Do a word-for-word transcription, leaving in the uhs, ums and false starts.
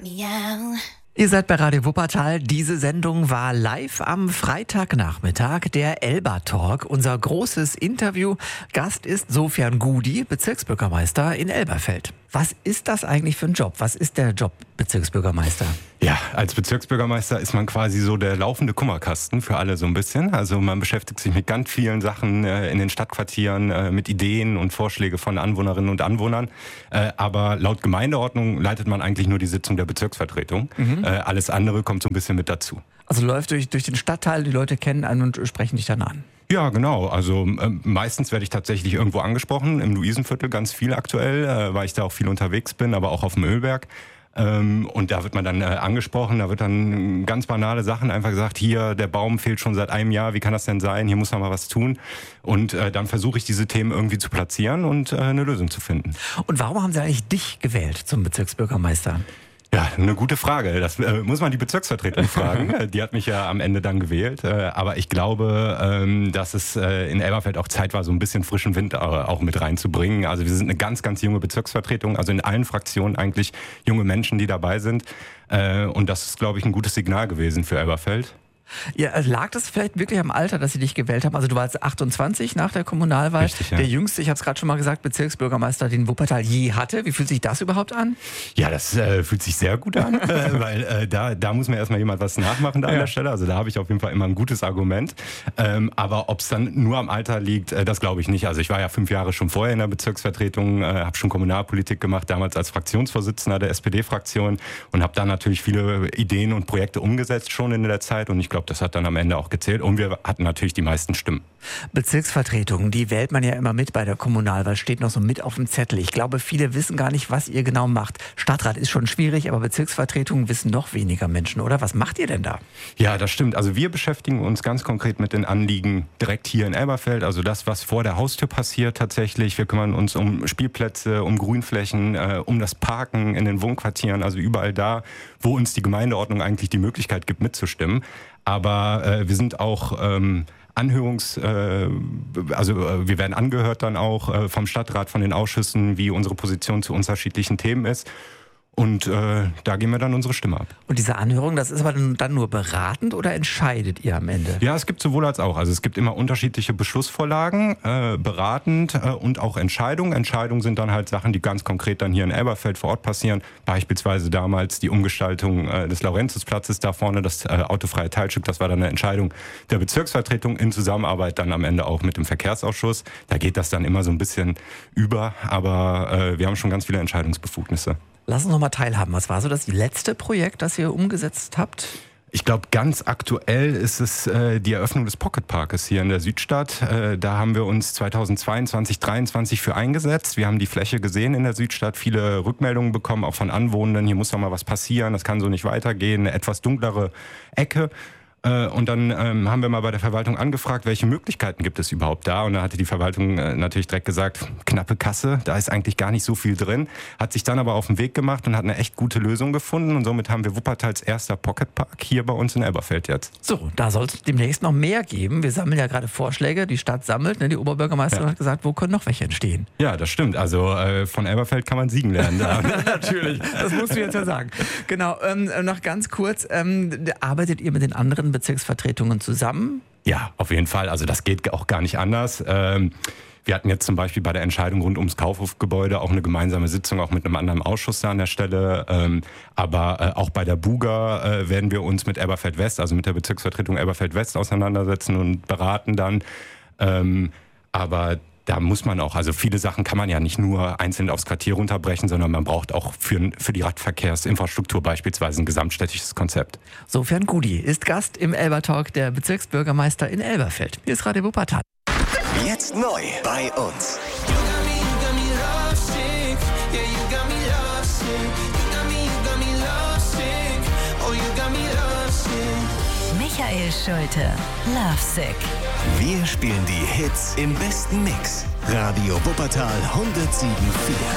Miau. Ihr seid bei Radio Wuppertal. Diese Sendung war live am Freitagnachmittag, der Elba Talk. Unser großes Interview. Gast ist Sofian Gudi, Bezirksbürgermeister in Elberfeld. Was ist das eigentlich für ein Job? Was ist der Job Bezirksbürgermeister? Ja, als Bezirksbürgermeister ist man quasi so der laufende Kummerkasten für alle so ein bisschen. Also man beschäftigt sich mit ganz vielen Sachen äh, in den Stadtquartieren, äh, mit Ideen und Vorschläge von Anwohnerinnen und Anwohnern. Äh, aber laut Gemeindeordnung leitet man eigentlich nur die Sitzung der Bezirksvertretung. Mhm. Äh, alles andere kommt so ein bisschen mit dazu. Also läuft durch, durch den Stadtteil, die Leute kennen einen und sprechen dich dann an. Ja, genau. Also äh, meistens werde ich tatsächlich irgendwo angesprochen, im Luisenviertel ganz viel aktuell, äh, weil ich da auch viel unterwegs bin, aber auch auf dem Ölberg. Ähm, und da wird man dann äh, angesprochen, da wird dann ganz banale Sachen einfach gesagt, hier, der Baum fehlt schon seit einem Jahr, wie kann das denn sein, hier muss man mal was tun. Und äh, dann versuche ich diese Themen irgendwie zu platzieren und äh, eine Lösung zu finden. Und warum haben sie eigentlich dich gewählt zum Bezirksbürgermeister? Ja, eine gute Frage. Das äh, muss man die Bezirksvertretung fragen. Die hat mich ja am Ende dann gewählt. Äh, aber ich glaube, ähm, dass es äh, in Elberfeld auch Zeit war, so ein bisschen frischen Wind äh, auch mit reinzubringen. Also wir sind eine ganz, ganz junge Bezirksvertretung. Also in allen Fraktionen eigentlich junge Menschen, die dabei sind. Äh, und das ist, glaube ich, ein gutes Signal gewesen für Elberfeld. Ja, lag das vielleicht wirklich am Alter, dass sie dich gewählt haben? Also du warst achtundzwanzig nach der Kommunalwahl. Richtig, ja. Der jüngste, ich habe es gerade schon mal gesagt, Bezirksbürgermeister, den Wuppertal je hatte. Wie fühlt sich das überhaupt an? Ja, das äh, fühlt sich sehr gut an, äh, weil äh, da, da muss mir erstmal jemand was nachmachen da ja. an der Stelle. Also da habe ich auf jeden Fall immer ein gutes Argument. Ähm, aber ob es dann nur am Alter liegt, äh, das glaube ich nicht. Also ich war ja fünf Jahre schon vorher in der Bezirksvertretung, äh, habe schon Kommunalpolitik gemacht, damals als Fraktionsvorsitzender der S P D-Fraktion und habe da natürlich viele Ideen und Projekte umgesetzt schon in der Zeit. Und ich glaube, das hat dann am Ende auch gezählt. Und wir hatten natürlich die meisten Stimmen. Bezirksvertretungen, die wählt man ja immer mit bei der Kommunalwahl, steht noch so mit auf dem Zettel. Ich glaube, viele wissen gar nicht, was ihr genau macht. Stadtrat ist schon schwierig, aber Bezirksvertretungen wissen noch weniger Menschen, oder? Was macht ihr denn da? Ja, das stimmt. Also wir beschäftigen uns ganz konkret mit den Anliegen direkt hier in Elberfeld. Also das, was vor der Haustür passiert tatsächlich. Wir kümmern uns um Spielplätze, um Grünflächen, äh, um das Parken in den Wohnquartieren. Also überall da, wo uns die Gemeindeordnung eigentlich die Möglichkeit gibt, mitzustimmen. Aber äh, wir sind auch ähm, Anhörungs, äh, also äh, wir werden angehört dann auch äh, vom Stadtrat, von den Ausschüssen, wie unsere Position zu unterschiedlichen Themen ist. Und äh, da geben wir dann unsere Stimme ab. Und diese Anhörung, das ist aber dann nur beratend oder entscheidet ihr am Ende? Ja, es gibt sowohl als auch. Also es gibt immer unterschiedliche Beschlussvorlagen, äh, beratend äh, und auch Entscheidungen. Entscheidungen sind dann halt Sachen, die ganz konkret dann hier in Elberfeld vor Ort passieren. Beispielsweise damals die Umgestaltung äh, des Laurentiusplatzes da vorne, das äh, autofreie Teilstück. Das war dann eine Entscheidung der Bezirksvertretung in Zusammenarbeit dann am Ende auch mit dem Verkehrsausschuss. Da geht das dann immer so ein bisschen über, aber äh, wir haben schon ganz viele Entscheidungsbefugnisse. Lass uns noch mal teilhaben. Was war so das letzte Projekt, das ihr umgesetzt habt? Ich glaube, ganz aktuell ist es äh, die Eröffnung des Pocketparkes hier in der Südstadt. Äh, da haben wir uns zweitausendzweiundzwanzig, dreiundzwanzig für eingesetzt. Wir haben die Fläche gesehen in der Südstadt, viele Rückmeldungen bekommen, auch von Anwohnern. Hier muss doch mal was passieren, das kann so nicht weitergehen. Eine etwas dunklere Ecke. Und dann ähm, haben wir mal bei der Verwaltung angefragt, welche Möglichkeiten gibt es überhaupt da? Und da hatte die Verwaltung äh, natürlich direkt gesagt, knappe Kasse, da ist eigentlich gar nicht so viel drin. Hat sich dann aber auf den Weg gemacht und hat eine echt gute Lösung gefunden. Und somit haben wir Wuppertals erster Pocketpark hier bei uns in Elberfeld jetzt. So, da soll es demnächst noch mehr geben. Wir sammeln ja gerade Vorschläge, die Stadt sammelt. Ne? Die Oberbürgermeisterin ja. hat gesagt, wo können noch welche entstehen? Ja, das stimmt. Also äh, von Elberfeld kann man siegen lernen. Natürlich, das musst du jetzt ja sagen. Genau, ähm, noch ganz kurz, ähm, arbeitet ihr mit den anderen Bezirksvertretungen zusammen? Ja, auf jeden Fall. Also das geht auch gar nicht anders. Ähm, wir hatten jetzt zum Beispiel bei der Entscheidung rund ums Kaufhofgebäude auch eine gemeinsame Sitzung, auch mit einem anderen Ausschuss da an der Stelle. Ähm, aber äh, auch bei der Buga äh, werden wir uns mit Elberfeld West, also mit der Bezirksvertretung Elberfeld West auseinandersetzen und beraten dann. Ähm, aber da muss man auch, also viele Sachen kann man ja nicht nur einzeln aufs Quartier runterbrechen, sondern man braucht auch für, für die Radverkehrsinfrastruktur beispielsweise ein gesamtstädtisches Konzept. Sofian Gudi ist Gast im Elba Talk, der Bezirksbürgermeister in Elberfeld. Hier ist Radio Wuppertal. Jetzt neu bei uns. Michael Schulte, Lovesick. Wir spielen die Hits im besten Mix. Radio Wuppertal hundertsieben Komma vier.